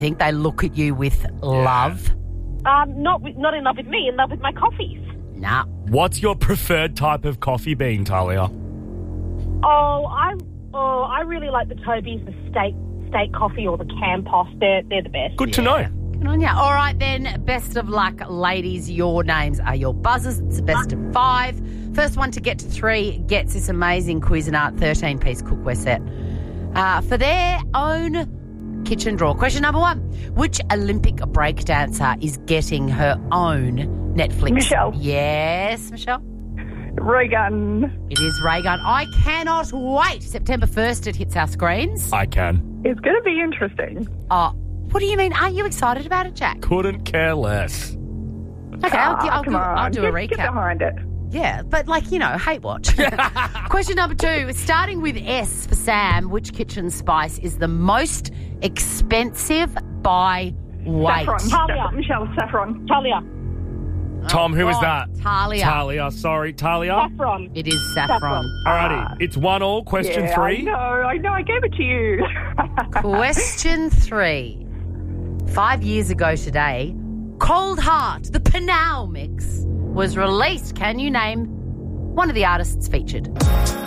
think they look at you with love? Not in love with me, in love with my coffees. Nah. What's your preferred type of coffee bean, Talia? I really like the Toby's, the steak coffee or the Campos. They're the best. Good to know. Good on ya. All right, then. Best of luck, ladies. Your names are your buzzers. It's a best of 5. First one to get to 3 gets this amazing Cuisinart 13-piece cookware set for their own kitchen drawer. Question number 1. Which Olympic breakdancer is getting her own Netflix? Michelle. Yes, Michelle? Reagan. It is Reagan. I cannot wait. September 1st, it hits our screens. I can. It's going to be interesting. What do you mean? Aren't you excited about it, Jack? Couldn't care less. Okay, I'll do a recap. Get behind it. Yeah, but hate watch. Question number 2. Starting with S for Sam, which kitchen spice is the most expensive by weight? Saffron. Talia. Michelle, saffron. Talia. Tom, who was God. that? Talia. Talia. Sorry, Talia. Saffron. It is saffron. Alrighty, it's 1-1. Question 3. I know. I gave it to you. Question 3. 5 years ago today, Cold Heart, the Pinal mix, was released. Can you name one of the artists featured?